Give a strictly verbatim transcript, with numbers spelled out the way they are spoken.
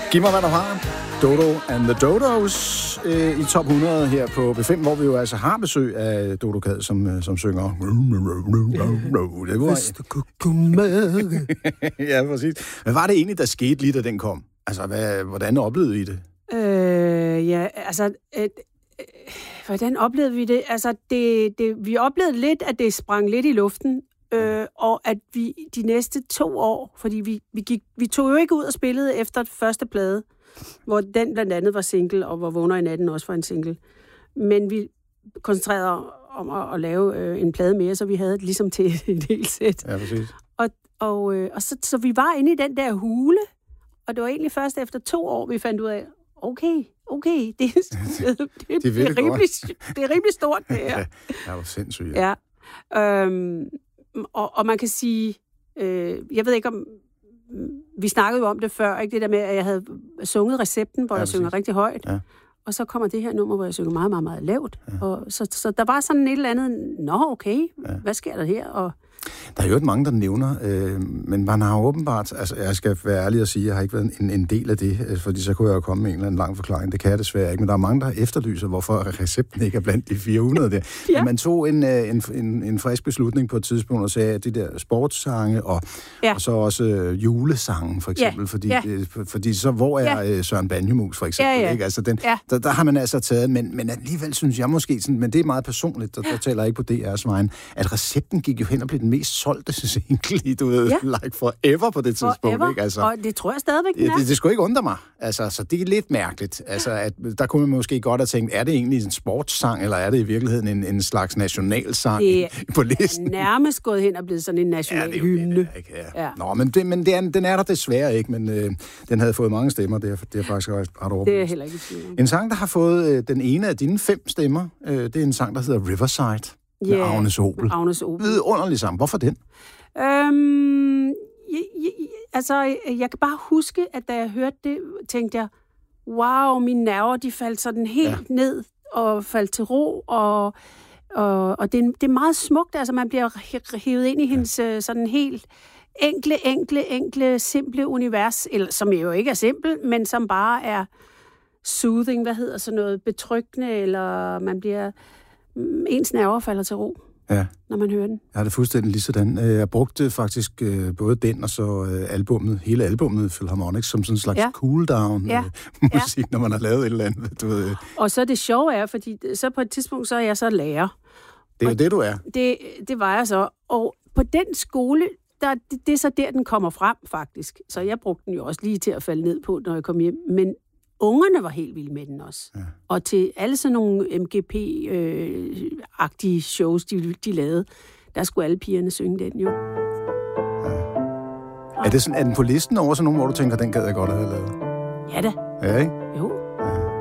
Giv mig, hvad du har. Dodo and the Dodos øh, i top hundrede her på B fem, hvor vi jo altså har besøg af Dodo Kad, som, som synger. Det var... ja, præcis. Hvad var det egentlig, der skete lige, da den kom? Altså, hvad, hvordan oplevede I det? Øh, ja, altså... Øh, øh, hvordan oplevede vi det? Altså, det, det, vi oplevede lidt, at det sprang lidt i luften, øh, og at vi de næste to år, fordi vi, vi, gik, vi tog jo ikke ud og spillede efter første plade, hvor den blandt andet var single, og hvor Vågner i natten også var en single. Men vi koncentrerede om at, at lave øh, en plade mere, så vi havde det ligesom til et helt sæt. Ja, præcis. Og, og, øh, og så, så vi var inde i den der hule, og det var egentlig først efter to år, vi fandt ud af, okay, okay, det, det, det, det, det, er, rimelig, det er rimelig stort, det her. Ja, det var sindssygt. Ja. Ja. Øhm, og, og man kan sige, øh, jeg ved ikke om, vi snakkede jo om det før, ikke det der med, at jeg havde sunget Recepten, hvor ja, jeg synger rigtig højt, ja. Og så kommer det her nummer, hvor jeg synger meget, meget, meget lavt. Ja. Og så, så der var sådan et eller andet, nå okay, ja. Hvad sker der her? Og der er jo ikke mange, der nævner, øh, men man har åbenbart, altså jeg skal være ærlig og sige, at jeg har ikke været en, en del af det, øh, fordi så kunne jeg jo komme med en eller anden lang forklaring. Det kan jeg desværre ikke, men der er mange, der efterlyser, hvorfor Recepten ikke er blandt de fire hundrede der. Ja. Men man tog en, en, en, en frisk beslutning på et tidspunkt og sagde, at de der sportssange og, ja. Og så også øh, julesange for eksempel, ja. Fordi, ja. Øh, fordi så hvor er ja. Søren Banjemus for eksempel, ja, ja. Ikke? Altså den, ja. der, der har man altså taget, men, men alligevel synes jeg måske, sådan, men det er meget personligt, der, ja. Der taler ikke på D R's vejen, at Recepten gik jo hen og blev den mest solgte single, du ved, ja. Like forever på det tidspunkt, forever. Ikke? Altså, og det tror jeg stadigvæk, den er. Det, det skulle ikke undre mig. Altså, så det er lidt mærkeligt. Altså, at der kunne man måske godt have tænkt, er det egentlig en sportssang, eller er det i virkeligheden en, en slags nationalsang det på listen? Det er nærmest gået hen og blevet sådan en national ja, hymne. Ja. Ja. Nå, men, det, men det er, den er der desværre ikke, men øh, den havde fået mange stemmer, det er, det er faktisk ret overbevist. Det er heller ikke tvivl. En sang, der har fået øh, den ene af dine fem stemmer, øh, det er en sang, der hedder Riverside. Med yeah, Agnes Obel. Agnes Obel. Vidunderlig sang. Hvorfor den? Øhm, jeg, jeg, altså, jeg kan bare huske, at da jeg hørte det, tænkte jeg, wow, mine nerver, de faldt sådan helt ja. Ned og faldt til ro, og, og, og det, det er meget smukt. Altså, man bliver hævet ind i hendes ja. Sådan helt enkle, enkle, enkle, simple univers, eller, som jo ikke er simpel, men som bare er soothing, hvad hedder sådan noget, betryggende, eller man bliver... ens nerver falder til ro, ja. Når man hører den. Jeg har det fuldstændig lige sådan. Jeg brugte faktisk både den og så albummet, hele albummet Philharmonics, som sådan en slags ja. Cool-down ja. Musik, ja. Når man har lavet et eller andet. Du ved. Og så det sjove er, fordi så på et tidspunkt, så er jeg så lærer. Det er jo det, du er. Det, det var jeg så. Og på den skole, der, det, det er så der, den kommer frem, faktisk. Så jeg brugte den jo også lige til at falde ned på, når jeg kom hjem. Men ungerne var helt vilde med den også. Ja. Og til alle sådan nogle M G P-agtige øh, shows, de, de lavede, der skulle alle pigerne synge den jo. Ja. Er, det sådan, er den på listen over sådan nogle, hvor du tænker, den gad jeg godt have lavet? Ja da. Ja, ikke? Jo.